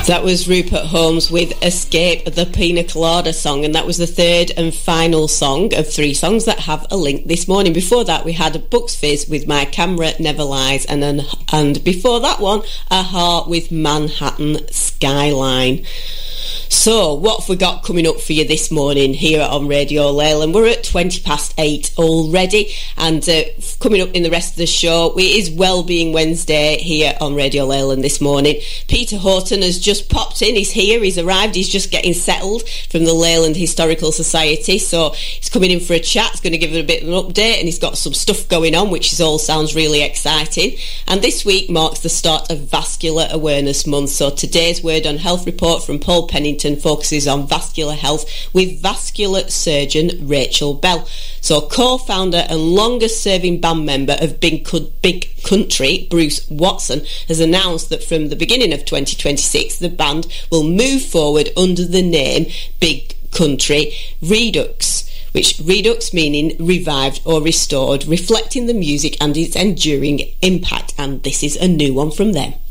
That was Rupert Holmes with Escape, the Pina Colada song, and that was the third and final song of 3 songs that have a link this morning. Before that, we had Bucks Fizz with My Camera Never Lies, and before that one, A Heart with Manhattan Skyline. So, what have we got coming up for you this morning here on Radio Leyland? We're at 8:20 already, and coming up in the rest of the show, it is Wellbeing Wednesday here on Radio Leyland this morning. Peter Horton has just popped in. He's here, he's arrived, he's just getting settled from the Leyland Historical Society, so he's coming in for a chat. He's going to give it a bit of an update, and he's got some stuff going on, which all sounds really exciting. And this week marks the start of Vascular Awareness Month, so today's Word on Health report from Paul Pennington focuses on vascular health with vascular surgeon Rachel Bell. So co-founder and longest serving band member of Big Country, Bruce Watson, has announced that from the beginning of 2026 the band will move forward under the name Big Country Redux, which redux meaning revived or restored, reflecting the music and its enduring impact. And this is a new one from them.